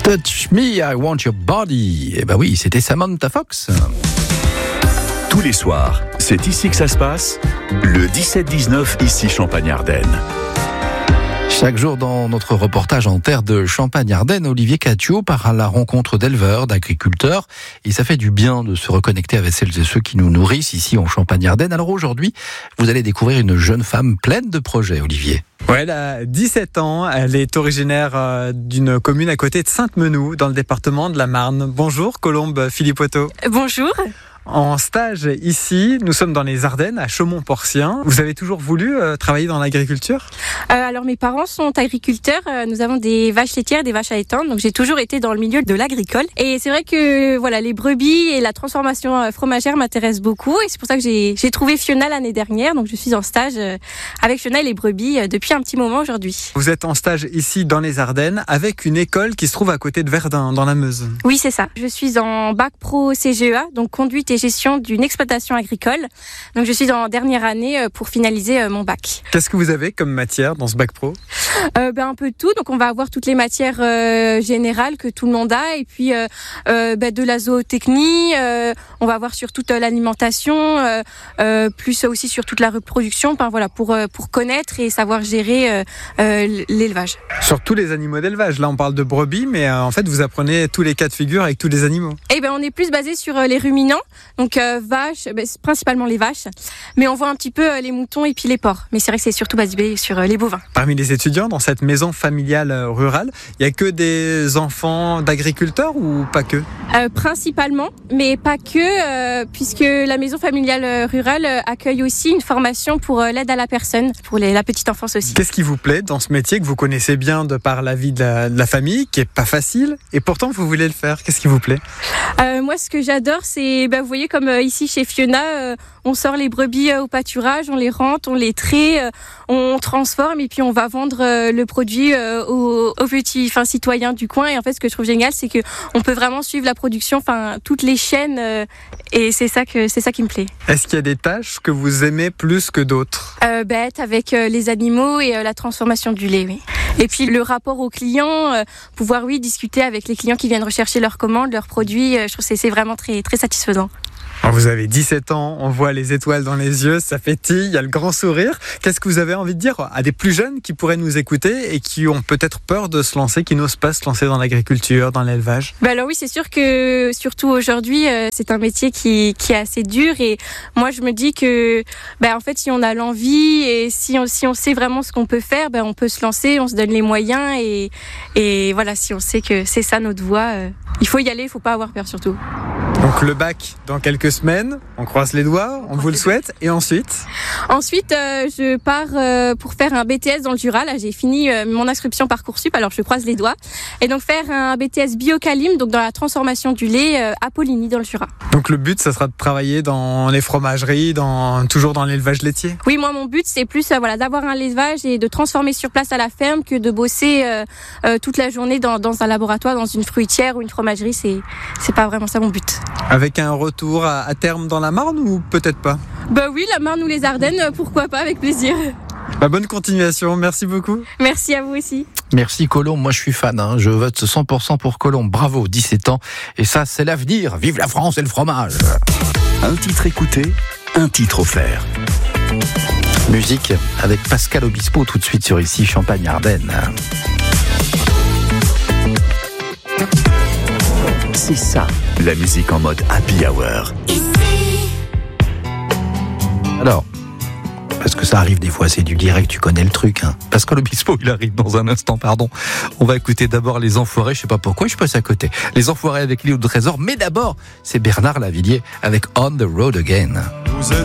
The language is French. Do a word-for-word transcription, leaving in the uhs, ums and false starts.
Touch me, I want your body. Eh ben oui, c'était Samantha Fox. Tous les soirs, c'est ici que ça se passe. Le dix-sept dix-neuf, ici Champagne-Ardenne. Chaque jour dans notre reportage en terre de Champagne-Ardenne, Olivier Catio part à la rencontre d'éleveurs, d'agriculteurs. Et ça fait du bien de se reconnecter avec celles et ceux qui nous nourrissent ici en Champagne-Ardenne. Alors aujourd'hui, vous allez découvrir une jeune femme pleine de projets, Olivier. Ouais, elle a dix-sept ans, elle est originaire d'une commune à côté de Sainte-Menou, dans le département de la Marne. Bonjour Colombe Philippotto. Bonjour. En stage ici, nous sommes dans les Ardennes, à Chaumont-Porcien. Vous avez toujours voulu euh, travailler dans l'agriculture ? euh, Alors mes parents sont agriculteurs, euh, nous avons des vaches laitières, des vaches à étendre, donc j'ai toujours été dans le milieu de l'agricole. Et c'est vrai que voilà, les brebis et la transformation fromagère m'intéressent beaucoup, et c'est pour ça que j'ai, j'ai trouvé Fiona l'année dernière, donc je suis en stage euh, avec Fiona et les brebis euh, depuis un petit moment aujourd'hui. Vous êtes en stage ici dans les Ardennes, avec une école qui se trouve à côté de Verdun, dans la Meuse. Oui, c'est ça. Je suis en bac pro C G E A, donc conduite et gestion d'une exploitation agricole. Donc je suis en dernière année pour finaliser mon bac. Qu'est-ce que vous avez comme matière dans ce bac pro ? euh, ben, Un peu de tout. Donc on va avoir toutes les matières euh, générales que tout le monde a, et puis euh, euh, ben, de la zootechnie, euh, on va avoir sur toute l'alimentation, euh, euh, plus aussi sur toute la reproduction, ben, voilà, pour, euh, pour connaître et savoir gérer euh, euh, l'élevage. Sur tous les animaux d'élevage, là on parle de brebis, mais euh, en fait vous apprenez tous les cas de figure avec tous les animaux. Eh ben, on est plus basé sur euh, les ruminants, donc euh, vaches, ben, principalement les vaches, mais on voit un petit peu euh, les moutons et puis les porcs. Mais c'est vrai que c'est surtout basé sur euh, les bovins. Parmi les étudiants dans cette maison familiale euh, rurale, il n'y a que des enfants d'agriculteurs ou pas que ? euh, Principalement, mais pas que, euh, puisque la maison familiale euh, rurale euh, accueille aussi une formation pour euh, l'aide à la personne, pour les, la petite enfance aussi. Qu'est-ce qui vous plaît dans ce métier que vous connaissez bien de par la vie de la, de la famille, qui est pas facile, et pourtant vous voulez le faire ? Qu'est-ce qui vous plaît ? euh, Moi, ce que j'adore, c'est, ben, vous voyez, comme euh, ici chez Fiona, euh, on sort les brebis euh, au pâturage, on les rentre, on les traite, euh, on transforme, et puis on va vendre euh, le produit euh, aux, aux petits, enfin, citoyens du coin. Et en fait, ce que je trouve génial, c'est que on peut vraiment suivre la production, enfin, toutes les chaînes, euh, et c'est ça que c'est ça qui me plaît. Est-ce qu'il y a des tâches que vous aimez plus que d'autres ? euh, ben, être avec euh, les animaux et euh, la transformation du lait, oui. Et puis le rapport aux clients, euh, pouvoir oui discuter avec les clients qui viennent rechercher leurs commandes, leurs produits, euh, je trouve que c'est, c'est vraiment très très satisfaisant. Alors vous avez dix-sept ans, on voit les étoiles dans les yeux, ça pétille, il y a le grand sourire. Qu'est-ce que vous avez envie de dire à des plus jeunes qui pourraient nous écouter et qui ont peut-être peur de se lancer, qui n'osent pas se lancer dans l'agriculture, dans l'élevage ? Ben alors oui, c'est sûr que surtout aujourd'hui, euh, c'est un métier qui, qui est assez dur, et moi je me dis que ben en fait, si on a l'envie et si on, si on sait vraiment ce qu'on peut faire, ben on peut se lancer, on se donne les moyens, et, et voilà, si on sait que c'est ça notre voie, euh, il faut y aller, il ne faut pas avoir peur surtout. Donc le bac dans quelques semaines, on croise les doigts, on vous le souhaite, et ensuite ? Ensuite, euh, je pars euh, pour faire un B T S dans le Jura. Là, j'ai fini euh, mon inscription Parcoursup, alors je croise les doigts. Et donc faire un B T S Biocalim, donc dans la transformation du lait euh, à Poligny dans le Jura. Donc le but, ça sera de travailler dans les fromageries, dans, toujours dans l'élevage laitier ? Oui, moi mon but, c'est plus euh, voilà, d'avoir un élevage et de transformer sur place à la ferme que de bosser euh, euh, toute la journée dans, dans un laboratoire, dans une fruitière ou une fromagerie. C'est, c'est pas vraiment ça mon but. Avec un retour à, à terme dans la Marne ou peut-être pas ? Bah oui, la Marne ou les Ardennes, pourquoi pas, avec plaisir. Bah bonne continuation, merci beaucoup. Merci à vous aussi. Merci Colombe, moi je suis fan, hein. Je vote cent pour cent pour Colombe, bravo, dix-sept ans, et ça c'est l'avenir, vive la France et le fromage. Un titre écouté, un titre offert. Musique avec Pascal Obispo tout de suite sur ici Champagne-Ardenne. C'est ça, la musique en mode happy hour. Alors, parce que ça arrive des fois, c'est du direct, tu connais le truc, hein. Pascal Obispo, il arrive dans un instant, pardon. On va écouter d'abord Les Enfoirés, je sais pas pourquoi, je passe à côté. Les Enfoirés avec Léo de Trésor, mais d'abord, c'est Bernard Lavilliers avec On the Road Again.